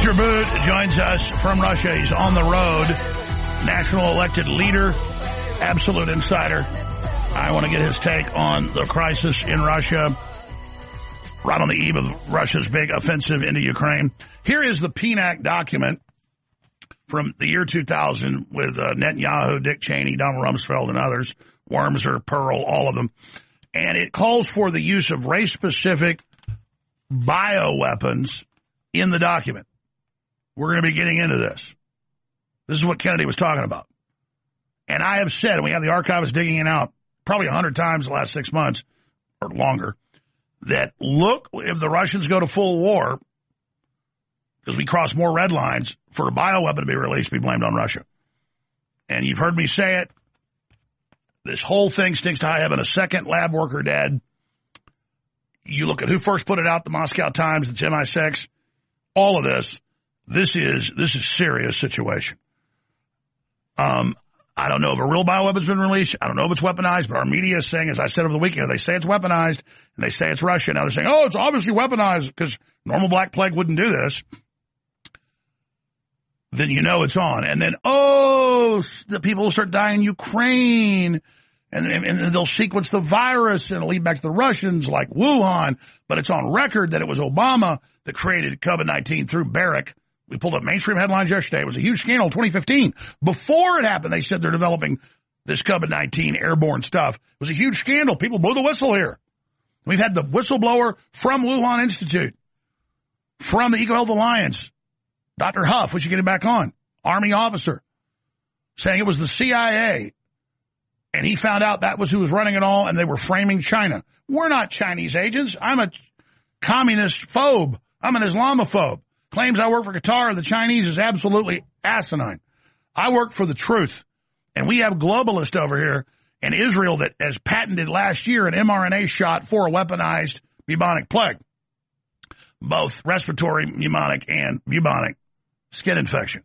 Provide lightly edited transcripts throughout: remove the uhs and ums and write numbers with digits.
Victor Bout joins us from Russia. He's on the road, national elected leader, absolute insider. I want to get his take on the crisis in Russia, right on the eve of Russia's big offensive into Ukraine. Here is the PNAC document from the year 2000 with Netanyahu, Dick Cheney, Donald Rumsfeld, and others, Wormser, Pearl, all of them. And it calls for the use of race-specific bioweapons in the document. We're going to be getting into this. This is what Kennedy was talking about. And I have said, and we have the archivists digging it out probably 100 times the last 6 months or longer, that look, if the Russians go to full war, because we cross more red lines, for a bioweapon to be released, be blamed on Russia. And you've heard me say it. This whole thing stinks to high heaven. A second lab worker dead. You look at who first put it out, the Moscow Times, it's MI6. All of this. This is serious situation. I don't know if a real bioweapon's been released. I don't know if it's weaponized, but our media is saying, as I said over the weekend, they say it's weaponized and they say it's Russia. Now they're saying, oh, it's obviously weaponized because normal Black Plague wouldn't do this. Then you know it's on. And then, the people will start dying in Ukraine and they'll sequence the virus and it'll lead back to the Russians like Wuhan. But it's on record that it was Obama that created COVID-19 through Barrick. We pulled up mainstream headlines yesterday. It was a huge scandal in 2015. Before it happened, they said they're developing this COVID-19 airborne stuff. It was a huge scandal. People blew the whistle here. We've had the whistleblower from Wuhan Institute, from the EcoHealth Alliance, Dr. Huff, we should get him back on, Army officer, saying it was the CIA. And he found out that was who was running it all, and they were framing China. We're not Chinese agents. I'm a communist phobe. I'm an Islamophobe. Claims I work for Qatar or the Chinese is absolutely asinine. I work for the truth. And we have globalists over here in Israel that has patented last year an mRNA shot for a weaponized bubonic plague. Both respiratory pneumonic and bubonic skin infection.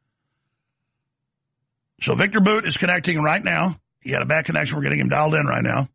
So Victor Bout is connecting right now. He had a bad connection. We're getting him dialed in right now.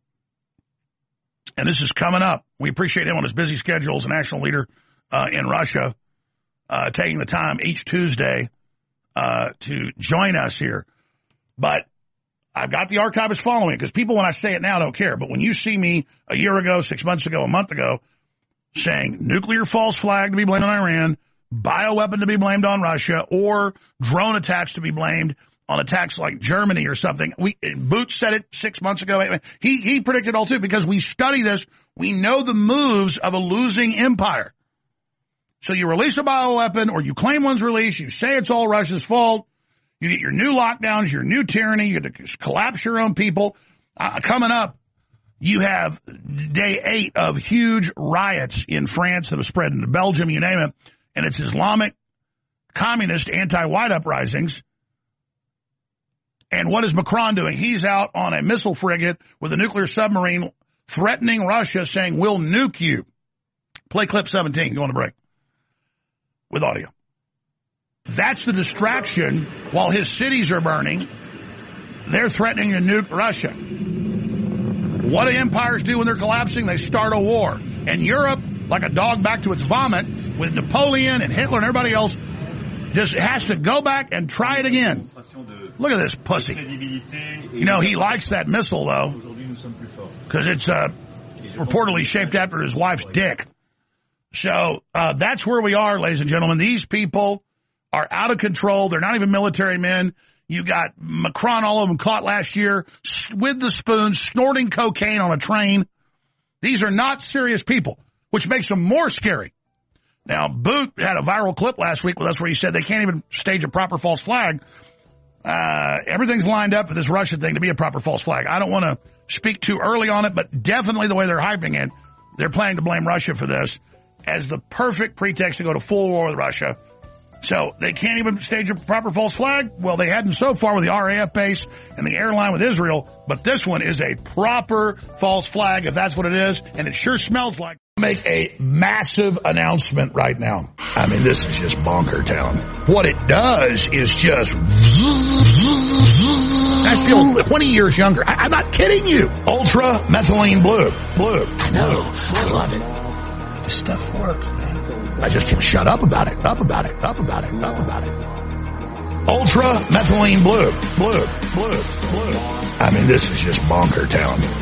And this is coming up. We appreciate him on his busy schedule as a national leader in Russia. Taking the time each Tuesday to join us here. But I've got the archivist following it because people, when I say it now, don't care. But when you see me a year ago, 6 months ago, a month ago, saying nuclear false flag to be blamed on Iran, bioweapon to be blamed on Russia, or drone attacks to be blamed on attacks like Germany or something. Bout said it 6 months ago. He predicted all too because we study this. We know the moves of a losing empire. So you release a bioweapon or you claim one's released, you say it's all Russia's fault, you get your new lockdowns, your new tyranny, you get to collapse your own people. Coming up, you have day 8 of huge riots in France that have spread into Belgium, you name it, and it's Islamic, communist, anti-white uprisings. And what is Macron doing? He's out on a missile frigate with a nuclear submarine threatening Russia, saying, we'll nuke you. Play clip 17, go on to break. With audio. That's the distraction. While his cities are burning, they're threatening to nuke Russia. What do empires do when they're collapsing? They start a war. And Europe, like a dog back to its vomit, with Napoleon and Hitler and everybody else, just has to go back and try it again. Look at this pussy. You know, he likes that missile, though, because it's reportedly shaped after his wife's dick. So that's where we are, ladies and gentlemen. These people are out of control. They're not even military men. You got Macron, all of them caught last year with the spoon, snorting cocaine on a train. These are not serious people, which makes them more scary. Now, Bout had a viral clip last week with us where he said they can't even stage a proper false flag. Everything's lined up for this Russian thing to be a proper false flag. I don't want to speak too early on it, but definitely the way they're hyping it, they're planning to blame Russia for this as the perfect pretext to go to full war with Russia. So they can't even stage a proper false flag? Well, they hadn't so far with the RAF base and the airline with Israel, but this one is a proper false flag, if that's what it is, and it sure smells like. Make a massive announcement right now. I mean, this is just bonker town. What it does is just... I feel 20 years younger. I'm not kidding you. Ultra methylene blue. I know. I love it. This stuff works, man. I just can't shut up about it. Ultra methylene blue. I mean, this is just bonker town.